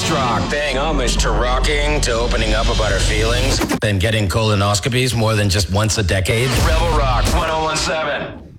Rock, paying homage to rocking, to opening up about our feelings, and getting colonoscopies more than just once a decade. Rebel Rock 1017.